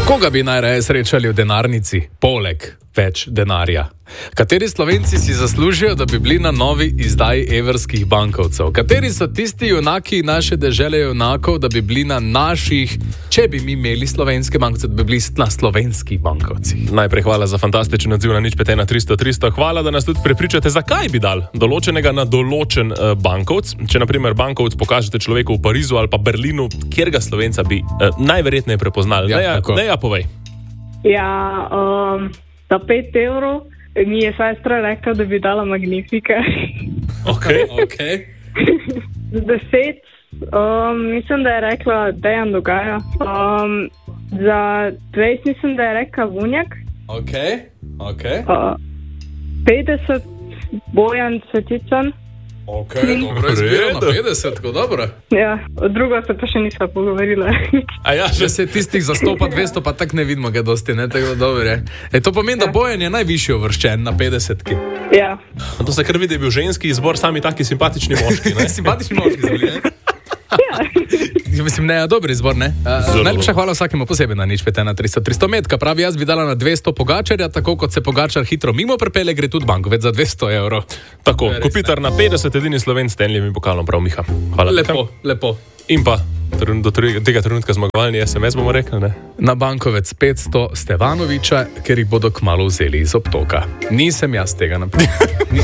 Koga bi najraje srečali v denarnici, poleg več denarja? Kateri Slovenci si zaslužijo, da bi bili na novi izdaji evrskih bankovcev? Kateri so tisti junaki naše dežele junakov, da bi bili na naših, če bi mi imeli slovenske bankovce, da bi bili na slovenskih bankovcih? Najprej hvala za fantastičen odziv na 051 300 300. Hvala, da nas tudi prepričate, zakaj bi dal določenega na določen bankovc. Če na primer bankovc pokažete človeku v Parizu ali pa Berlinu, kjer ga Slovenca bi najverjetneje prepoznali. Neja, povej. Ja, za 5 evrov mi je sestra rekla, da bi dala Magnifica. Okay. Z 10, mislim, da je rekla Dejan Dogaja. Za 20 mislim, da je rekla Vunjak. Okay. 50 Bojan Svetičan. Dobro izbiro na 50, tako dobro. Ja, drugo se pa še nisva pogovorila. Že se tistih za 100 pa 200 pa tak ne vidimo ga dosti, ne, tako dobro je. To pomeni, da Bojan je najvišji uvrščen na 50-ki. Ja. To se kar vidi, je bil ženski izbor, sami taki simpatični moški, ne? Simpatični moški zbili, ne? Mislim, ne, dober izbor, ne? Najlepša hvala vsakemu posebej na 051 300 metka. Pravi, jaz bi dala na 200 Pogačarja, tako kot se Pogačar hitro mimo prepele, gre tudi bankovec za 200 evrov. Tako, Kopitar na 50, edini Sloven s Stanleyjevim pokalom, prav Miha. Hvala. Lepo. In pa, do tega trenutka zmagovalni SMS bomo rekli, ne? Na bankovec 500 Stevanoviča, ker jih bodo kmalu vzeli iz obtoka. Nisem jaz tega napisal.